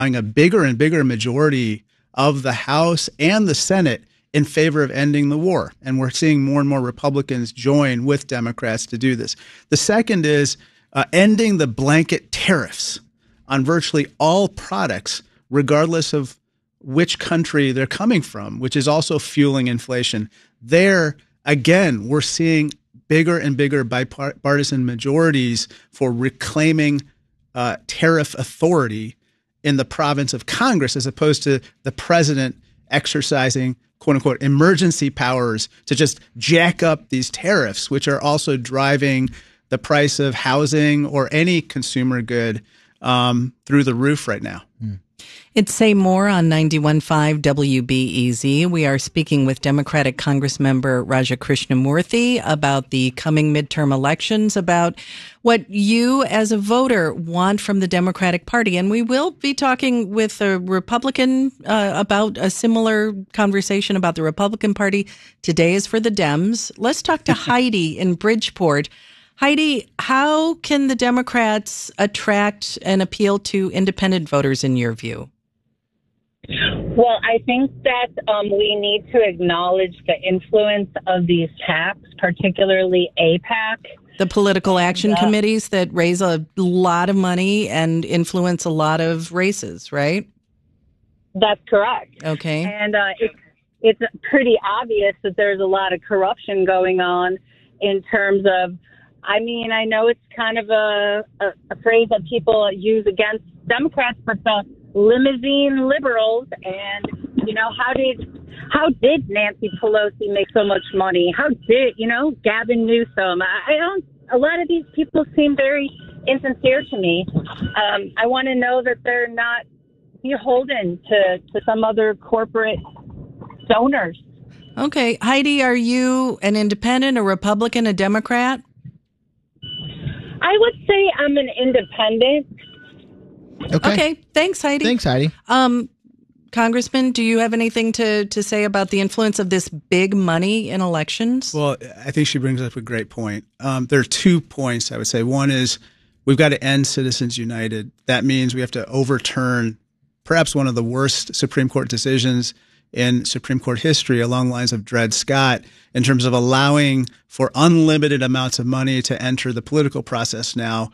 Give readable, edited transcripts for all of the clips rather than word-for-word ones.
a bigger and bigger majority of the House and the Senate in favor of ending the war. And we're seeing more and more Republicans join with Democrats to do this. The second is ending the blanket tariffs on virtually all products, regardless of which country they're coming from, which is also fueling inflation. There, again, we're seeing bigger and bigger bipartisan majorities for reclaiming tariff authority in the province of Congress, as opposed to the president exercising quote unquote emergency powers to just jack up these tariffs, which are also driving the price of housing or any consumer good through the roof right now. It's Say More on 91.5 WBEZ. We are speaking with Democratic Congressmember Raja Krishnamoorthi about the coming midterm elections, about what you as a voter want from the Democratic Party. And we will be talking with a Republican about a similar conversation about the Republican Party. Today is for the Dems. Let's talk to Heidi in Bridgeport. Heidi, how can the Democrats attract and appeal to independent voters in your view? Well, I think that we need to acknowledge the influence of these PACs, particularly AIPAC. The political action committees that raise a lot of money and influence a lot of races, right? That's correct. Okay. And it's pretty obvious that there's a lot of corruption going on in terms of, I mean, I know it's kind of a phrase that people use against Democrats, but the limousine liberals, and, you know, how did Nancy Pelosi make so much money? How did, Gavin Newsom? A lot of these people seem very insincere to me. I want to know that they're not beholden to some other corporate donors. Okay. Heidi, are you an independent, a Republican, a Democrat? I would say I'm an independent. Okay. Thanks, Heidi. Congressman, do you have anything to say about the influence of this big money in elections? Well, I think she brings up a great point. There are 2 points I would say. One is we've got to end Citizens United. That means we have to overturn perhaps one of the worst Supreme Court decisions in Supreme Court history along the lines of Dred Scott in terms of allowing for unlimited amounts of money to enter the political process now.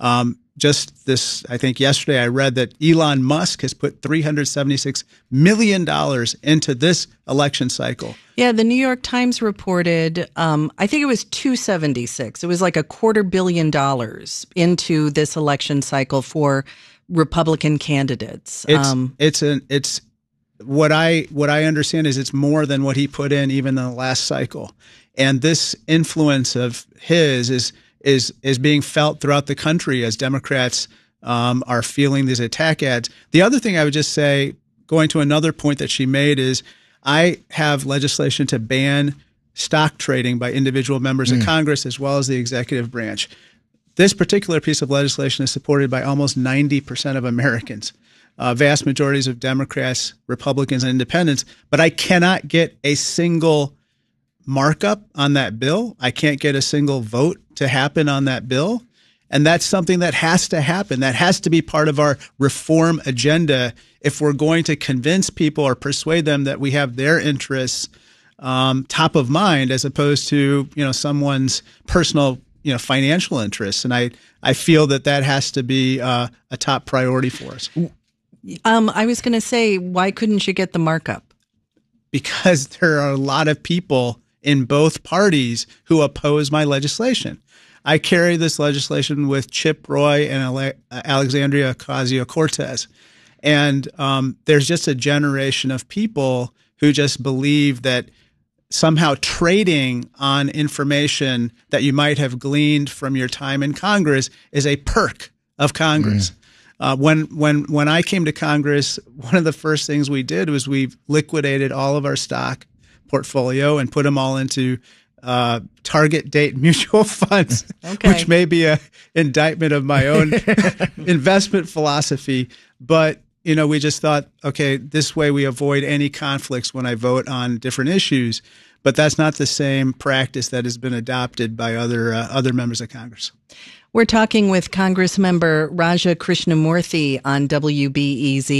Just this, I think yesterday I read that Elon Musk has put $376 million into this election cycle. Yeah, the New York Times reported, I think it was 276. It was like $250 million into this election cycle for Republican candidates. It's what I understand is it's more than what he put in even in the last cycle. And this influence of his is being felt throughout the country as Democrats are feeling these attack ads. The other thing I would just say, going to another point that she made, is I have legislation to ban stock trading by individual members of Congress as well as the executive branch. This particular piece of legislation is supported by almost 90% of Americans, vast majorities of Democrats, Republicans, and independents. But I cannot get a single markup on that bill. I can't get a single vote to happen on that bill. And that's something that has to happen. That has to be part of our reform agenda if we're going to convince people or persuade them that we have their interests top of mind as opposed to, someone's personal, financial interests. And I feel that has to be a top priority for us. I was going to say, why couldn't you get the markup? Because there are a lot of people in both parties who oppose my legislation. I carry this legislation with Chip Roy and Alexandria Ocasio-Cortez. And there's just a generation of people who just believe that somehow trading on information that you might have gleaned from your time in Congress is a perk of Congress. When I came to Congress, one of the first things we did was we liquidated all of our stock portfolio and put them all into target date mutual funds, which may be an indictment of my own investment philosophy. But we just thought, okay, this way we avoid any conflicts when I vote on different issues. But that's not the same practice that has been adopted by other members of Congress. We're talking with Congressmember Raja Krishnamoorthi on WBEZ.